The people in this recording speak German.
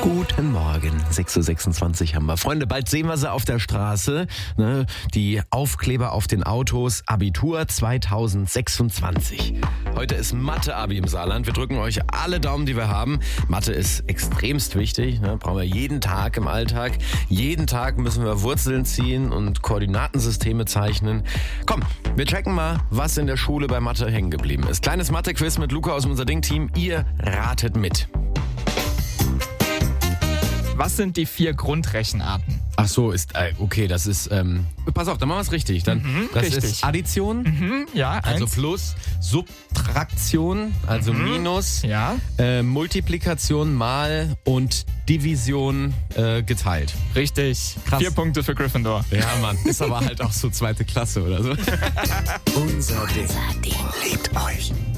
Guten Morgen, 6.26 Uhr haben wir. Freunde, bald sehen wir sie auf der Straße. Ne? Die Aufkleber auf den Autos, Abitur 2026. Heute ist Mathe-Abi im Saarland. Wir drücken euch alle Daumen, die wir haben. Mathe ist extremst wichtig. Ne? Brauchen wir jeden Tag im Alltag. Jeden Tag müssen wir Wurzeln ziehen und Koordinatensysteme zeichnen. Komm, wir checken mal, was in der Schule bei Mathe hängen geblieben ist. Kleines Mathe-Quiz mit Luca aus dem Unser Ding-Team. Ihr ratet mit. Was sind die 4 Grundrechenarten? Ach so, okay, das ist, pass auf, dann machen wir es richtig. Das richtig. ist Addition, Ja, also 1. Plus, Subtraktion, also Minus, Ja, Multiplikation mal und Division geteilt. richtig. Krass. 4 Punkte für Gryffindor. Ja, Mann, ist aber halt auch so 2. Klasse oder so. Unser Ding liebt euch.